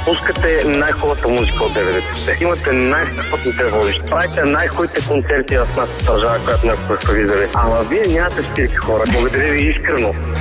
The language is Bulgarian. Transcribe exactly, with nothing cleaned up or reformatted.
пускате най-хубавата музика от деветдесетте. Имате най-страхотните водещи. Правите най-хубавите концерти в нашата държава, която някога сте виждали. Ама вие нямате спирки, хора. Благодаря ви искрено.